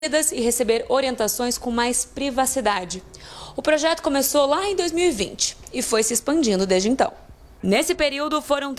e receber orientações com mais privacidade. O projeto começou lá em 2020 e foi se expandindo desde então. Nesse período foram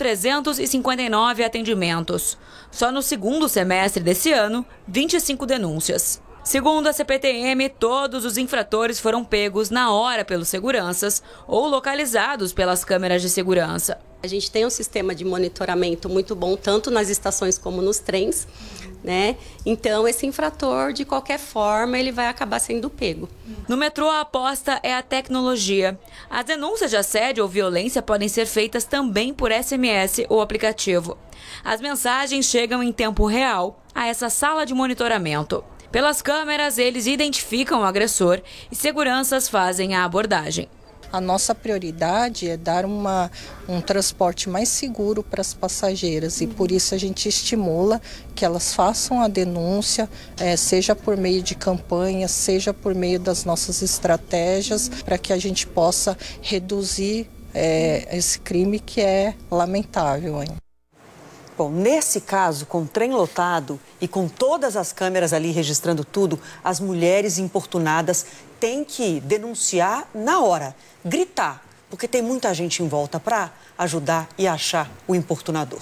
359 atendimentos. Só no segundo semestre desse ano, 25 denúncias. Segundo a CPTM, todos os infratores foram pegos na hora pelos seguranças ou localizados pelas câmeras de segurança. A gente tem um sistema de monitoramento muito bom, tanto nas estações como nos trens, né? Então, esse infrator, de qualquer forma, ele vai acabar sendo pego. No metrô, a aposta é a tecnologia. As denúncias de assédio ou violência podem ser feitas também por SMS ou aplicativo. As mensagens chegam em tempo real a essa sala de monitoramento. Pelas câmeras, eles identificam o agressor e seguranças fazem a abordagem. A nossa prioridade é dar um transporte mais seguro para as passageiras e por isso a gente estimula que elas façam a denúncia, seja por meio de campanhas, seja por meio das nossas estratégias, para que a gente possa reduzir esse crime que é lamentável ainda. Bom, nesse caso, com o trem lotado e com todas as câmeras ali registrando tudo, as mulheres importunadas têm que denunciar na hora, gritar, porque tem muita gente em volta para ajudar e achar o importunador.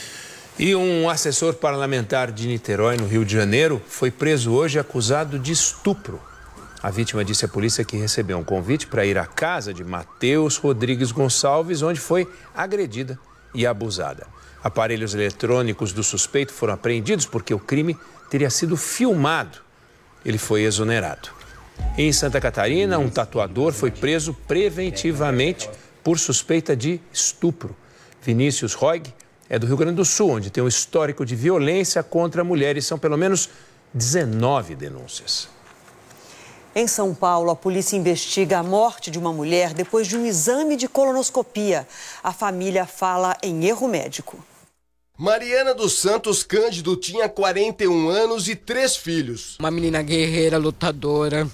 E um assessor parlamentar de Niterói, no Rio de Janeiro, foi preso hoje acusado de estupro. A vítima disse à polícia que recebeu um convite para ir à casa de Matheus Rodrigues Gonçalves, onde foi agredida e abusada. Aparelhos eletrônicos do suspeito foram apreendidos porque o crime teria sido filmado. Ele foi exonerado. Em Santa Catarina, um tatuador foi preso preventivamente por suspeita de estupro. Vinícius Roig é do Rio Grande do Sul, onde tem um histórico de violência contra mulheres. São pelo menos 19 denúncias. Em São Paulo, a polícia investiga a morte de uma mulher depois de um exame de colonoscopia. A família fala em erro médico. Mariana dos Santos Cândido tinha 41 anos e 3 filhos. Uma menina guerreira, lutadora,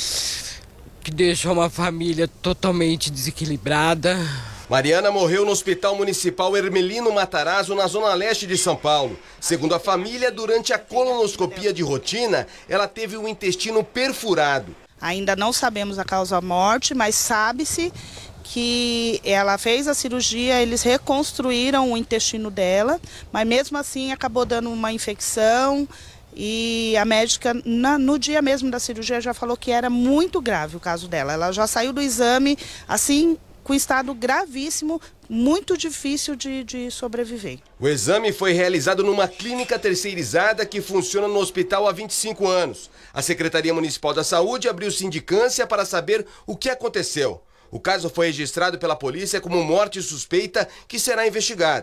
que deixou uma família totalmente desequilibrada. Mariana morreu no Hospital Municipal Hermelino Matarazzo, na zona leste de São Paulo. Segundo a família, durante a colonoscopia de rotina, ela teve o intestino perfurado. Ainda não sabemos a causa da morte, mas sabe-se que ela fez a cirurgia, eles reconstruíram o intestino dela, mas mesmo assim acabou dando uma infecção e a médica, no dia mesmo da cirurgia, já falou que era muito grave o caso dela. Ela já saiu do exame, assim, com estado gravíssimo, muito difícil de sobreviver. O exame foi realizado numa clínica terceirizada que funciona no hospital há 25 anos. A Secretaria Municipal da Saúde abriu sindicância para saber o que aconteceu. O caso foi registrado pela polícia como morte suspeita que será investigada.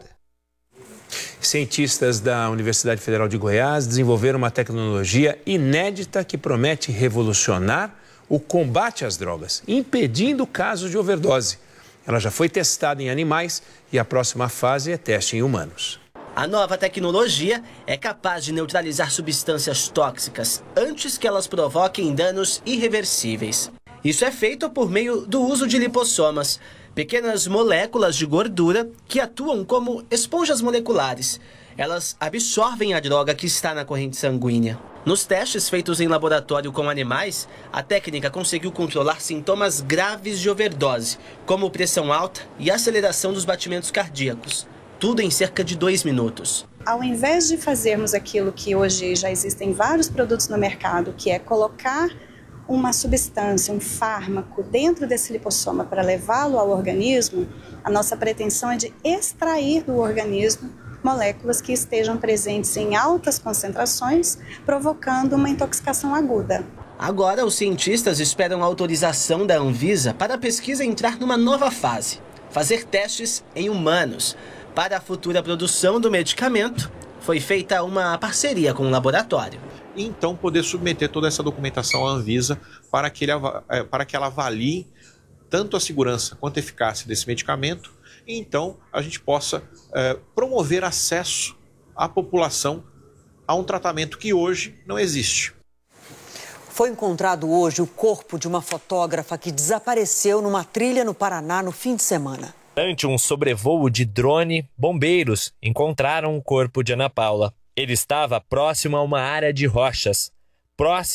Cientistas da Universidade Federal de Goiás desenvolveram uma tecnologia inédita que promete revolucionar o combate às drogas, impedindo casos de overdose. Ela já foi testada em animais e a próxima fase é teste em humanos. A nova tecnologia é capaz de neutralizar substâncias tóxicas antes que elas provoquem danos irreversíveis. Isso é feito por meio do uso de lipossomas, pequenas moléculas de gordura que atuam como esponjas moleculares. Elas absorvem a droga que está na corrente sanguínea. Nos testes feitos em laboratório com animais, a técnica conseguiu controlar sintomas graves de overdose, como pressão alta e aceleração dos batimentos cardíacos. Tudo em cerca de 2 minutos. Ao invés de fazermos aquilo que hoje já existem vários produtos no mercado, que é colocar uma substância, um fármaco dentro desse lipossoma para levá-lo ao organismo, a nossa pretensão é de extrair do organismo moléculas que estejam presentes em altas concentrações, provocando uma intoxicação aguda. Agora, os cientistas esperam a autorização da Anvisa para a pesquisa entrar numa nova fase, fazer testes em humanos. Para a futura produção do medicamento, foi feita uma parceria com o laboratório. E então poder submeter toda essa documentação à Anvisa para que ela avalie tanto a segurança quanto a eficácia desse medicamento e então a gente possa promover acesso à população a um tratamento que hoje não existe. Foi encontrado hoje o corpo de uma fotógrafa que desapareceu numa trilha no Paraná no fim de semana. Durante um sobrevoo de drone, bombeiros encontraram o corpo de Ana Paula. Ele estava próximo a uma área de rochas. próximo.